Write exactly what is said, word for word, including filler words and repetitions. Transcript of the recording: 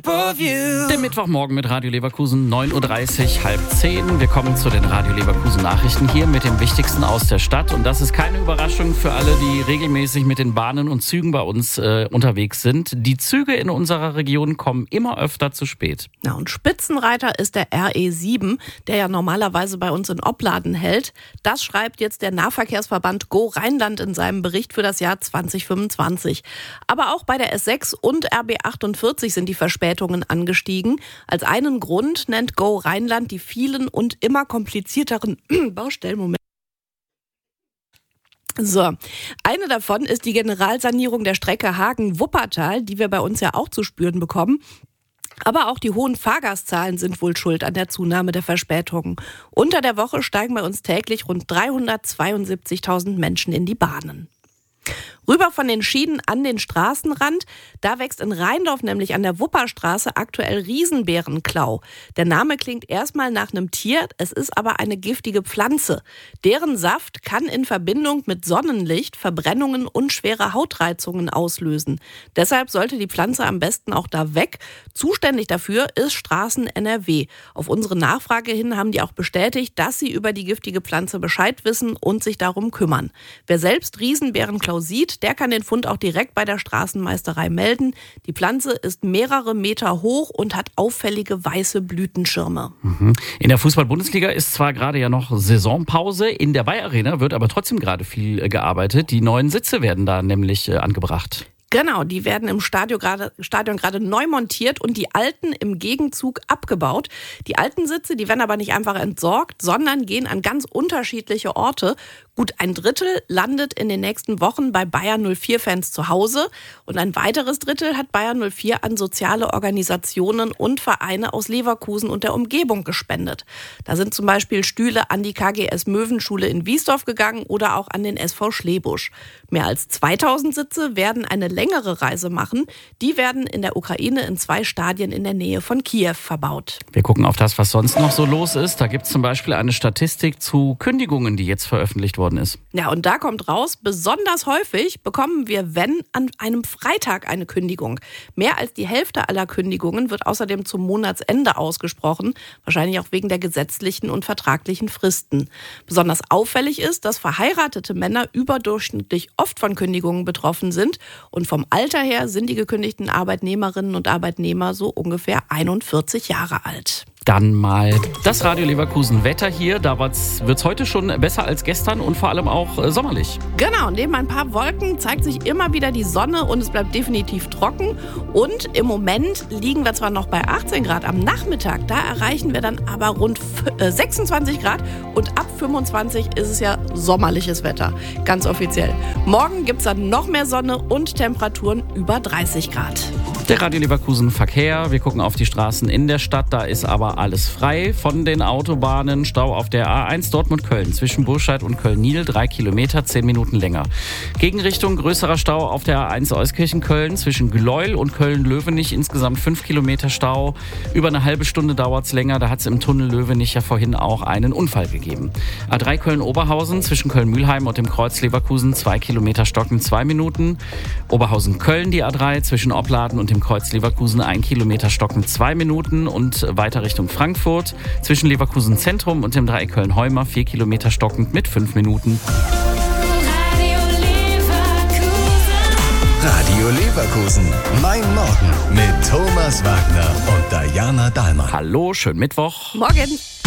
Der Mittwochmorgen mit Radio Leverkusen, neun Uhr dreißig, halb zehn. Wir kommen zu den Radio Leverkusen Nachrichten hier mit dem Wichtigsten aus der Stadt. Und das ist keine Überraschung für alle, die regelmäßig mit den Bahnen und Zügen bei uns äh, unterwegs sind. Die Züge in unserer Region kommen immer öfter zu spät. Ja, und Spitzenreiter ist der R E sieben, der ja normalerweise bei uns in Opladen hält. Das schreibt jetzt der Nahverkehrsverband Go Rheinland in seinem Bericht für das Jahr zwanzig fünfundzwanzig. Aber auch bei der S sechs und R B achtundvierzig sind die Verspätungen angestiegen. Als einen Grund nennt Go Rheinland die vielen und immer komplizierteren Baustellenmomente. So, eine davon ist die Generalsanierung der Strecke Hagen-Wuppertal, die wir bei uns ja auch zu spüren bekommen. Aber auch die hohen Fahrgastzahlen sind wohl schuld an der Zunahme der Verspätungen. Unter der Woche steigen bei uns täglich rund dreihundertzweiundsiebzigtausend Menschen in die Bahnen. Rüber von den Schienen an den Straßenrand, da wächst in Rheindorf nämlich an der Wupperstraße aktuell Riesenbeerenklau. Der Name klingt erstmal nach einem Tier, es ist aber eine giftige Pflanze. Deren Saft kann in Verbindung mit Sonnenlicht Verbrennungen und schwere Hautreizungen auslösen. Deshalb sollte die Pflanze am besten auch da weg. Zuständig dafür ist Straßen N R W. Auf unsere Nachfrage hin haben die auch bestätigt, dass sie über die giftige Pflanze Bescheid wissen und sich darum kümmern. Wer selbst Riesenbeerenklau sieht, der kann den Fund auch direkt bei der Straßenmeisterei melden. Die Pflanze ist mehrere Meter hoch und hat auffällige weiße Blütenschirme. In der Fußball-Bundesliga ist zwar gerade ja noch Saisonpause, in der Bay Arena wird aber trotzdem gerade viel gearbeitet. Die neuen Sitze werden da nämlich angebracht. Genau, die werden im Stadion gerade, Stadion gerade neu montiert und die alten im Gegenzug abgebaut. Die alten Sitze, die werden aber nicht einfach entsorgt, sondern gehen an ganz unterschiedliche Orte. Gut ein Drittel landet in den nächsten Wochen bei Bayern null vier-Fans zu Hause und ein weiteres Drittel hat Bayern null vier an soziale Organisationen und Vereine aus Leverkusen und der Umgebung gespendet. Da sind zum Beispiel Stühle an die K G S Möwenschule in Wiesdorf gegangen oder auch an den S V Schlebusch. Mehr als zweitausend Sitze werden eine längere Reise machen. Die werden in der Ukraine in zwei Stadien in der Nähe von Kiew verbaut. Wir gucken auf das, was sonst noch so los ist. Da gibt es zum Beispiel eine Statistik zu Kündigungen, die jetzt veröffentlicht worden ist. Ja, und da kommt raus, besonders häufig bekommen wir, wenn, an einem Freitag eine Kündigung. Mehr als die Hälfte aller Kündigungen wird außerdem zum Monatsende ausgesprochen, wahrscheinlich auch wegen der gesetzlichen und vertraglichen Fristen. Besonders auffällig ist, dass verheiratete Männer überdurchschnittlich oft von Kündigungen betroffen sind und vom Alter her sind die gekündigten Arbeitnehmerinnen und Arbeitnehmer so ungefähr einundvierzig Jahre alt. Dann mal das Radio Leverkusen Wetter hier. Da wird es heute schon besser als gestern und vor allem auch äh, sommerlich. Genau, neben ein paar Wolken zeigt sich immer wieder die Sonne und es bleibt definitiv trocken. Und im Moment liegen wir zwar noch bei achtzehn Grad am Nachmittag, da erreichen wir dann aber rund sechsundzwanzig Grad und ab fünfundzwanzig ist es ja sommerliches Wetter, ganz offiziell. Morgen gibt es dann noch mehr Sonne und Temperaturen über dreißig Grad. Der Radio Leverkusen Verkehr. Wir gucken auf die Straßen in der Stadt. Da ist aber alles frei von den Autobahnen. Stau auf der A eins Dortmund-Köln zwischen Burscheid und Köln-Niel. Drei Kilometer, zehn Minuten länger. Gegenrichtung größerer Stau auf der A eins Euskirchen-Köln zwischen Gleuel und Köln-Löwenich. Insgesamt fünf Kilometer Stau. Über eine halbe Stunde dauert es länger. Da hat es im Tunnel Löwenich ja vorhin auch einen Unfall gegeben. A drei Köln-Oberhausen zwischen Köln-Mühlheim und dem Kreuz Leverkusen. Zwei Kilometer stocken, zwei Minuten. Oberhausen-Köln die A drei zwischen Opladen und dem Kreuz Leverkusen. Ein Kilometer stocken, zwei Minuten. Und weiter Richtung Frankfurt zwischen Leverkusen Zentrum und dem Dreieck Köln-Heumer. Vier Kilometer stockend mit fünf Minuten. Radio Leverkusen. Mein Morgen mit Thomas Wagner und Diana Dahlmann. Hallo, schönen Mittwoch. Morgen.